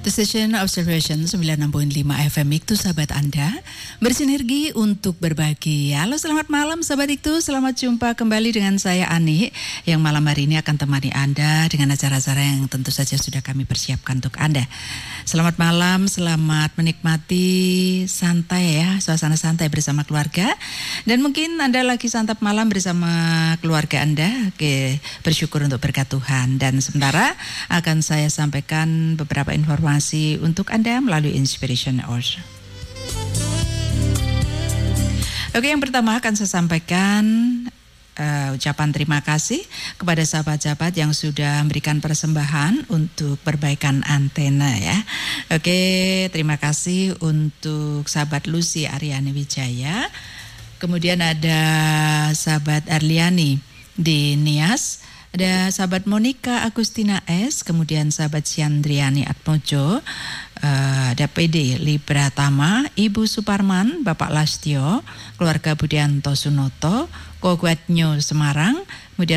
The Station Observation 96.5 FM itu sahabat Anda bersinergi untuk berbagi. Halo, selamat malam sahabat itu. Selamat jumpa kembali dengan saya Ani yang malam hari ini akan temani Anda dengan acara-acara yang tentu saja sudah kami persiapkan untuk Anda. Selamat malam, selamat menikmati santai ya, suasana santai bersama keluarga. Dan mungkin Anda lagi santap malam bersama keluarga Anda. Oke, bersyukur untuk berkat Tuhan. Dan sementara akan saya sampaikan beberapa informasi untuk Anda melalui Inspiration Hour. Oke, yang pertama akan saya sampaikan ucapan terima kasih kepada sahabat-sahabat yang sudah memberikan persembahan untuk perbaikan antena ya. Oke, terima kasih untuk sahabat Lucy Aryani Wijaya. Kemudian ada sahabat Arliani di Nias. Ada sahabat Monica Agustina S, kemudian sahabat Siandriani Atmojo, ada PD Libratama, Ibu Suparman, Bapak Lastio, keluarga Budianto Sunoto, Kogwatnyo Semarang, kemudian